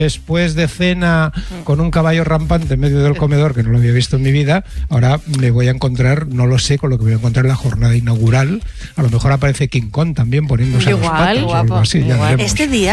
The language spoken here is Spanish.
después de cena con un caballo rampante en medio del comedor, que no lo había visto en mi vida, ahora me voy a encontrar, no lo sé, con lo que me voy a encontrar en la jornada inaugural. A lo mejor aparece King Kong también poniéndose a los patos o algo así. Ya veremos. Este día